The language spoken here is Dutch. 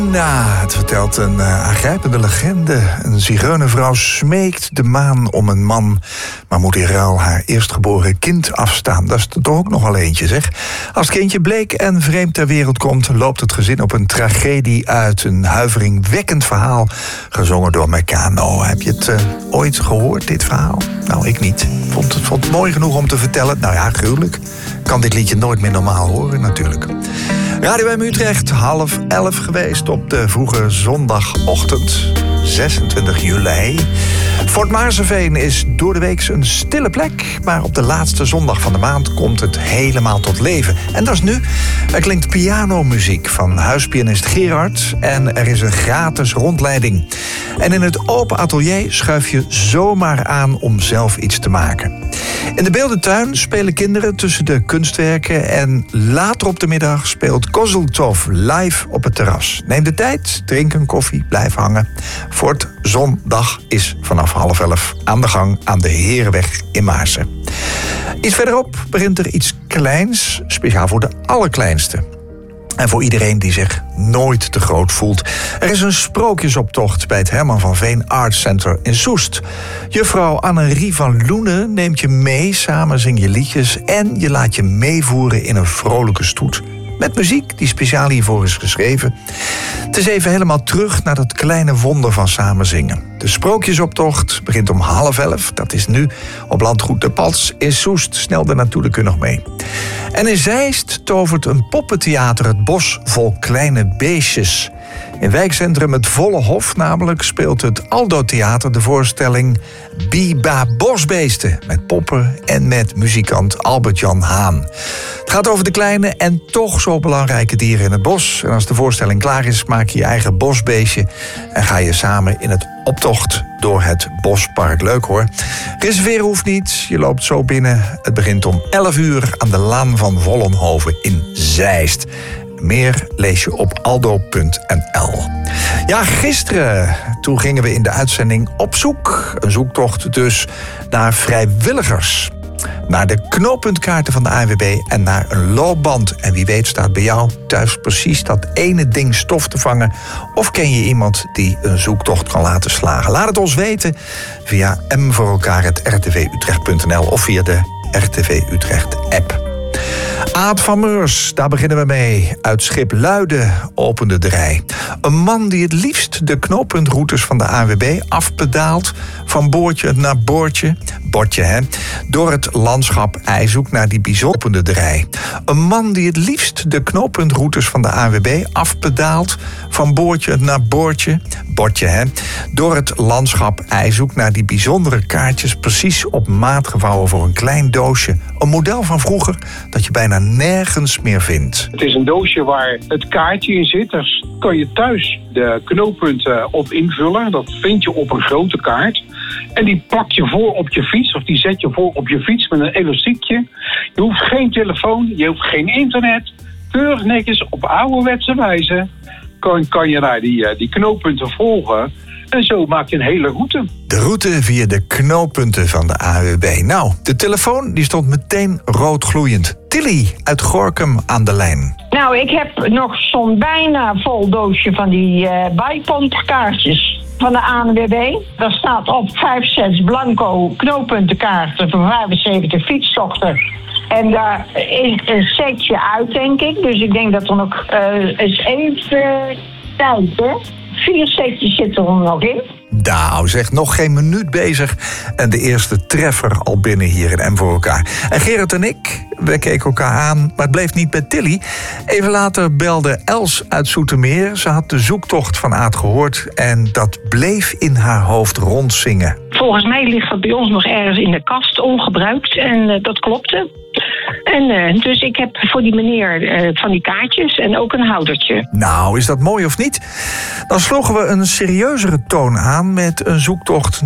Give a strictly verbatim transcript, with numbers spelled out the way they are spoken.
Nou, het vertelt een uh, aangrijpende legende. Een zigeunervrouw smeekt de maan om een man, maar moet in ruil haar eerstgeboren kind afstaan. Dat is er toch ook nog wel eentje, zeg. Als het kindje bleek en vreemd ter wereld komt, loopt het gezin op een tragedie uit. Een huiveringwekkend verhaal, gezongen door Meccano. Heb je het uh, ooit gehoord, dit verhaal? Nou, ik niet. Vond het, vond het mooi genoeg om te vertellen. Nou ja, gruwelijk. Kan dit liedje nooit meer normaal horen, natuurlijk. Radio M Utrecht, half elf geweest op de vroege zondagochtend, zesentwintig juli. Fort Maarseveen is door de week een stille plek, maar op de laatste zondag van de maand komt het helemaal tot leven. En dat is nu. Er klinkt pianomuziek van huispianist Gerard en er is een gratis rondleiding. En in het open atelier schuif je zomaar aan om zelf iets te maken. In de beeldentuin spelen kinderen tussen de kunstwerken en later op de middag speelt Kozeltov live op het terras. Neem de tijd, drink een koffie, blijf hangen. Fort Zondag is vanaf half elf aan de gang aan de Herenweg in Maarsen. Iets verderop begint er iets kleins, speciaal voor de allerkleinste. En voor iedereen die zich nooit te groot voelt. Er is een sprookjesoptocht bij het Herman van Veen Art Center in Soest. Juffrouw Annerie van Loenen neemt je mee, samen zing je liedjes en je laat je meevoeren in een vrolijke stoet. Met muziek die speciaal hiervoor is geschreven. Het is even helemaal terug naar dat kleine wonder van samen zingen. De sprookjesoptocht begint om half elf. Dat is nu op landgoed De Pals in Soest. Snel daar naartoe, kun je nog mee. En in Zeist tovert een poppentheater het bos vol kleine beestjes. In wijkcentrum Het Volle Hof namelijk speelt het Aldo Theater de voorstelling Biba Bosbeesten. Met poppen en met muzikant Albert-Jan Haan. Het gaat over de kleine en toch zo belangrijke dieren in het bos. En als de voorstelling klaar is, maak je je eigen bosbeestje en ga je samen in het optocht door het bospark. Leuk hoor. Reserveren hoeft niet. Je loopt zo binnen. Het begint om elf uur aan de Laan van Vollenhoven in Zeist. Meer lees je op aldo punt n l. Ja, gisteren, toen gingen we in de uitzending op zoek. Een zoektocht dus naar vrijwilligers. Naar de knooppuntkaarten van de A N W B en naar een loopband. En wie weet staat bij jou thuis precies dat ene ding stof te vangen. Of ken je iemand die een zoektocht kan laten slagen? Laat het ons weten via m voor elkaar het r t v utrecht punt n l of via de R T V Utrecht app. Aad van Meurs, daar beginnen we mee. Uit Schipluiden opende de rij. Een man die het liefst de knooppuntroutes van de A N W B afpedaalt. Van boordje naar boordje. Bordje, hè. Door het landschap. Hij zoekt naar die bijzondere de rij. Een man die het liefst de knooppuntroutes van de A N W B afpedaalt. Van boordje naar boordje. Bordje, hè. Door het landschap. Hij zoekt naar die bijzondere kaartjes. Precies op maat gevouwen voor een klein doosje. Een model van vroeger dat je bijna nergens meer vindt. Het is een doosje waar het kaartje in zit. Daar kan je thuis de knooppunten op invullen. Dat vind je op een grote kaart. En die plak je voor op je fiets, of die zet je voor op je fiets met een elastiekje. Je hoeft geen telefoon, je hoeft geen internet. Keurig netjes op ouderwetse wijze kan, kan je daar die, die knooppunten volgen. En zo maak je een hele route. De route via de knooppunten van de A N W B. Nou, de telefoon die stond meteen rood gloeiend. Tilly uit Gorinchem aan de lijn. Nou, ik heb nog zo'n bijna vol doosje van die uh, bijpontkaartjes van de A N W B. Daar staat op vijf sets blanco knooppuntenkaarten voor vijfenzeventig fietstochten. En daar is een setje uit, denk ik. Dus ik denk dat er nog uh, eens even tijd, hè. Vier setjes zitten er nog in. Nou, zeg, nog geen minuut bezig en de eerste treffer al binnen hier in M voor elkaar. En Gerard en ik, we keken elkaar aan, maar het bleef niet bij Tilly. Even later belde Els uit Zoetermeer. Ze had de zoektocht van Aad gehoord en dat bleef in haar hoofd rondzingen. Volgens mij ligt dat bij ons nog ergens in de kast ongebruikt en uh, dat klopte. En uh, dus ik heb voor die meneer uh, van die kaartjes en ook een houdertje. Nou, is dat mooi of niet? Dan sloegen we een serieuzere toon aan met een zoektocht